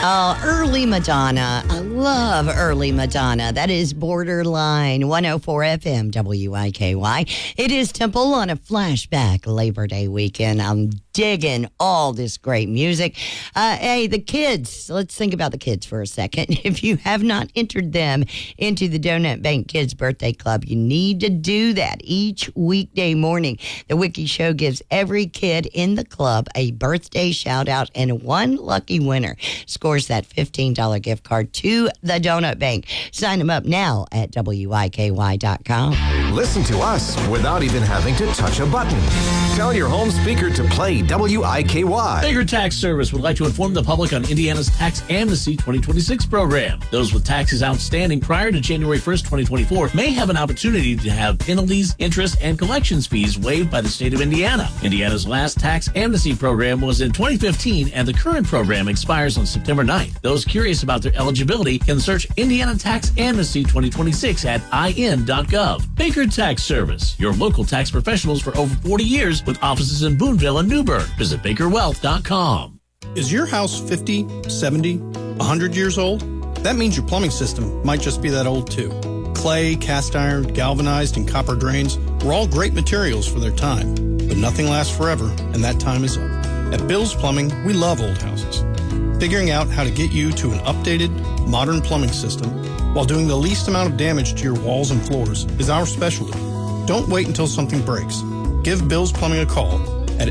Oh, early Madonna. I love early Madonna. That is Borderline 104 FM WIKY. It is Temple on a flashback Labor Day weekend. I'm digging all this great music. Hey, the kids. Let's think about the kids for a second. If you have not entered them into the Donut Bank Kids Birthday Club, you need to do that each weekday morning. The Wiki Show gives every kid in the club a birthday shout out, and one lucky winner scores that $15 gift card to the Donut Bank. Sign them up now at WIKY.com. Listen to us without even having to touch a button. Tell your home speaker to play WIKY. Baker Tax Service would like to inform the public on Indiana's Tax Amnesty 2026 program. Those with taxes outstanding prior to January 1st, 2024 may have an opportunity to have penalties, interest, and collections fees waived by the state of Indiana. Indiana's last Tax Amnesty program was in 2015, and the current program expires on September 9th. Those curious about their eligibility can search Indiana Tax Amnesty 2026 at in.gov. Baker Tax Service, your local tax professionals for over 40 years with offices in Boonville and Newburgh. Visit bakerwealth.com. Is your house 50, 70, 100 years old? That means your plumbing system might just be that old too. Clay, cast iron, galvanized, and copper drains were all great materials for their time, but nothing lasts forever, and that time is up. At Bill's Plumbing, we love old houses. Figuring out how to get you to an updated, modern plumbing system while doing the least amount of damage to your walls and floors is our specialty. Don't wait until something breaks. Give Bill's Plumbing a call at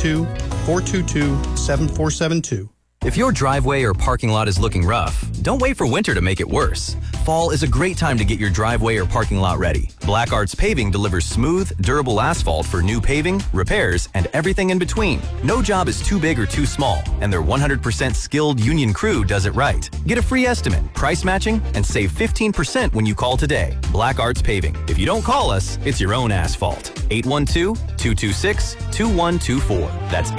812-422-7472. If your driveway or parking lot is looking rough, don't wait for winter to make it worse. Fall is a great time to get your driveway or parking lot ready. Black Arts Paving delivers smooth, durable asphalt for new paving, repairs, and everything in between. No job is too big or too small, and their 100% skilled union crew does it right. Get a free estimate, price matching, and save 15% when you call today. Black Arts Paving. If you don't call us, it's your own asphalt. 812-226-2124. That's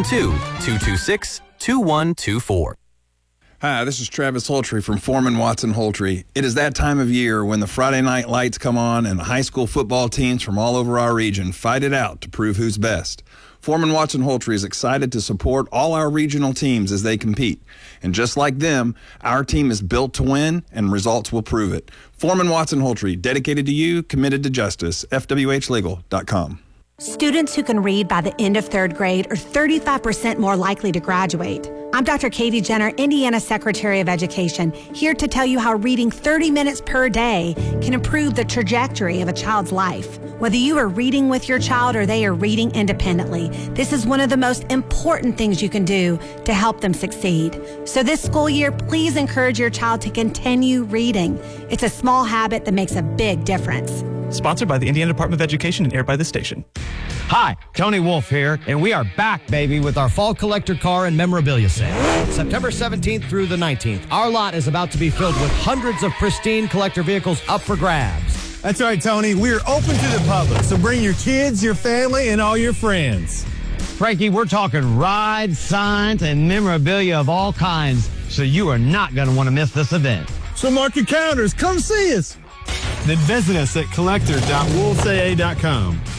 812-226-2124. Hi, this is Travis Holtry from Foreman Watson Holtry. It is that time of year when the Friday night lights come on and high school football teams from all over our region fight it out to prove who's best. Foreman Watson Holtry is excited to support all our regional teams as they compete. And just like them, our team is built to win, and results will prove it. Foreman Watson Holtry, dedicated to you, committed to justice. FWHlegal.com. Students who can read by the end of third grade are 35% more likely to graduate. I'm Dr. Katie Jenner, Indiana Secretary of Education, here to tell you how reading 30 minutes per day can improve the trajectory of a child's life. Whether you are reading with your child or they are reading independently, this is one of the most important things you can do to help them succeed. So this school year, please encourage your child to continue reading. It's a small habit that makes a big difference. Sponsored by the Indiana Department of Education and aired by this station. Hi, Tony Wolf here, and we are back, baby, with our fall collector car and memorabilia sale. September 17th through the 19th, our lot is about to be filled with hundreds of pristine collector vehicles up for grabs. That's right, Tony. We're open to the public, so bring your kids, your family, and all your friends. Frankie, we're talking rides, signs, and memorabilia of all kinds, so you are not going to want to miss this event. So mark your calendars. Come see us. Then visit us at collector.wolfaa.com.